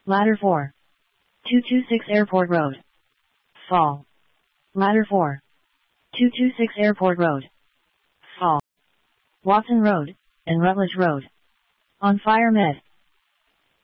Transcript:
Ladder 4. 226 Airport Road. Fall. Ladder 4. 226 Airport Road. Fall. Watson Road, and Rutledge Road. On Fire Med.